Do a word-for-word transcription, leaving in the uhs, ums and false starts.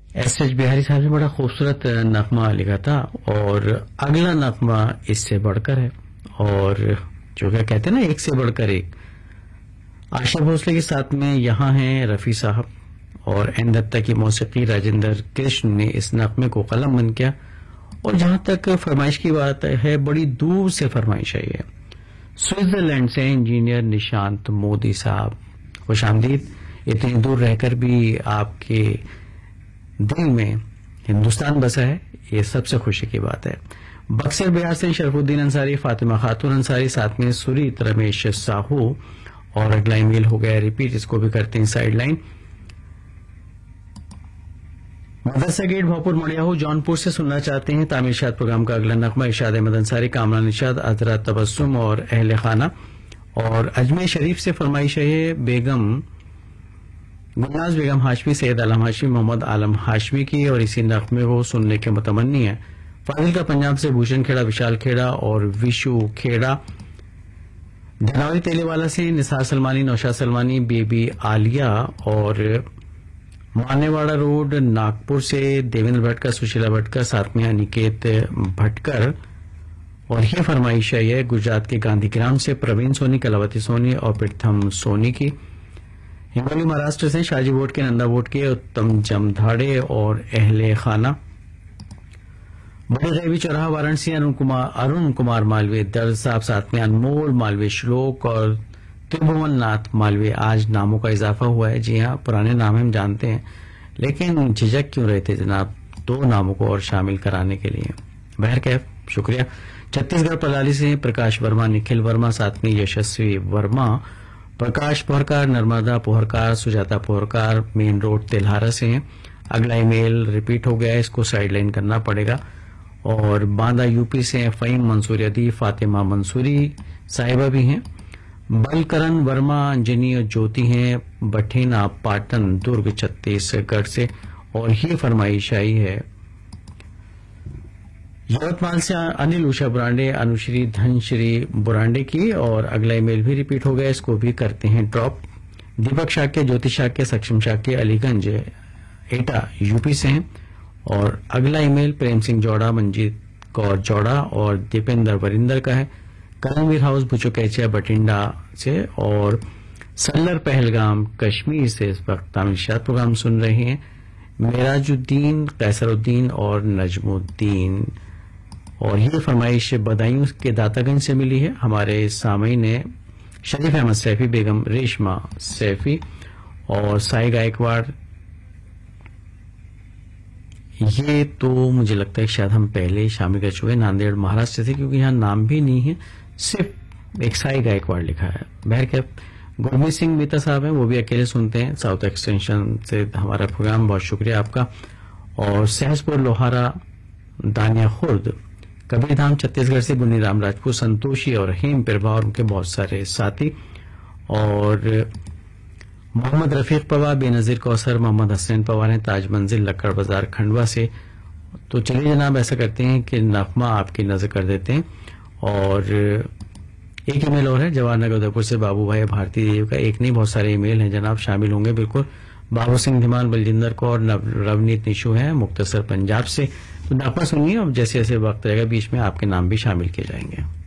S H Bihari साहब ने बड़ा खूबसूरत नगमा लिखा था और अगला नगमा इससे बढ़कर है और जो क्या कहते हैं ना, एक से बढ़कर एक। आशा भोसले के साथ में यहाँ हैं रफी साहब और एन दत्ता की मौसीकी राजेंद्र कृष्ण ने इस नगमे को कलम बंद किया। और जहां तक फरमाइश की बात है, बड़ी दूर से फरमाइश आई है, स्विट्जरलैंड से इंजीनियर निशांत मोदी साहब, खुश आमदीद। इतनी दूर रहकर भी आपके दिल में हिंदुस्तान बसा है, ये सबसे खुशी की बात है। बक्सर बिहार से शरफुद्दीन अंसारी, फातिमा खातून अंसारी, साथ में सुरीत रमेश साहू और अगला ईमेल हो गया रिपीट, इसको भी करते हैं साइड लाइन। मदरसा गेट भोपुर मड़ियाहू जौनपुर से सुनना चाहते हैं तामीर शाद प्रोग्राम का अगला नगमा। इरशाद अहमद अंसारी, कामरान निशाद, अजरा तबस्सुम और अहले खाना। और अजमेर शरीफ से फरमाइश है बेगम गुलनाज बेगम हाशमी, सैयद आलम हाशमी, मोहम्मद आलम हाशमी की, और इसी नगमे को सुनने के मुतमन्नी है। फाजिल का पंजाब से भूषण खेड़ा, विशाल खेड़ा और विशु खेड़ा। धनौरी तेलेवाला से निसार सलमानी, नौशाद सलमानी, बेबी आलिया। और मानेवाड़ा रोड नागपुर से देवेंद्र भटकर, सुशीला भटकर, साथ में अनिकेत भटकर। और ये फरमाइश है गुजरात के गांधीग्राम से प्रवीण सोनी, कलावती सोनी और प्रथम सोनी की। हिंगोली महाराष्ट्र से शाहजी वोट के, नंदा वोट के, उत्तम जमधाड़े और अहले खाना। बड़े गैबी चौराहा वाराणसी अरुण कुमार अरुण कुमार मालवीय, दर्द साहब, साथ में अनमोल मालवीय, श्लोक और त्रिभुवन नाथ मालवीय। आज नामों का इजाफा हुआ है। जी हाँ, पुराने नाम हम जानते हैं, लेकिन झिझक क्यों रहे थे जनाब दो नामों को और शामिल कराने के लिए। बहरकैफ शुक्रिया। छत्तीसगढ़ पलाली से प्रकाश वर्मा, निखिल वर्मा, साथ में यशस्वी वर्मा, प्रकाश पोहरकार, नर्मदा पोहरकार, सुजाता पोहरकार, मेन रोड तेल्हारा से हैं। अगला ईमेल रिपीट हो गया है, इसको साइड लाइन करना पड़ेगा। और बांदा यूपी से फहीम मंसूरी अदी, फातिमा मंसूरी साहिबा भी हैं। बलकरण वर्मा, अंजनी और ज्योति हैं बठेना पाटन दुर्ग छत्तीसगढ़ से। और ये फरमाइश आई है यवतमाल से अनिल उषा बुरांडे, अनुश्री धनश्री बुरांडे की। और अगला ईमेल भी रिपीट हो गया, इसको भी करते हैं ड्रॉप। दीपक शाक्य, ज्योति शाक्य, सक्षम शाक्य, अलीगंज एटा यूपी से हैं। और अगला ईमेल प्रेम सिंह जौड़ा, मंजीत कौर जौड़ा और दीपेंद्र वरिंदर का है। करमवीर हाउस भुचुकैचिया बठिंडा से। और सल्लर पहलगाम कश्मीर से इस वक्त तामिल शाद प्रोग्राम सुन रहे हैं मेराजुद्दीन, कैसरुद्दीन और नजमुद्दीन। और ये फरमाइश बदायूं के दातागंज से मिली है। हमारे सामईन ने शरीफ अहमद सैफी, बेगम रेशमा सैफी और साई गायकवाड़। ये तो मुझे लगता है शायद हम पहले शामिल कर चुके हैं, नांदेड़ महाराष्ट्र से, क्योंकि यहाँ नाम भी नहीं है, सिर्फ एक साई गायकवाड़ लिखा है। बहरकैफ गुरमीत सिंह मीता साहब हैं, वो भी अकेले सुनते हैं साउथ एक्सटेंशन से हमारा प्रोग्राम, बहुत शुक्रिया आपका। और सहसपुर लोहारा दानिया खुर्द, कबीरधाम छत्तीसगढ़ से गुनीराम राजपूत, संतोषी और हेम पिरवा और उनके बहुत सारे साथी। और मोहम्मद रफीक पवार, बेनजीर कौसर, मोहम्मद हसनैन पवार हैं ताज मंजिल लक्कड़ बाजार खंडवा से। तो चलिए जनाब, ऐसा करते हैं कि नगमा आपकी नजर कर देते हैं। और एक ईमेल और है जवाहरनगर उदयपुर से बाबू भाई भारती देव का। एक नहीं, बहुत सारे ईमेल हैं जनाब, शामिल होंगे बिल्कुल। बाबू सिंह धीमान, बलजिंदर कौर, रवनीत निशु हैं मुक्तसर पंजाब से। तो नगमा सुनिए, और जैसे जैसे वक्त रहेगा बीच में आपके नाम भी शामिल किए जाएंगे।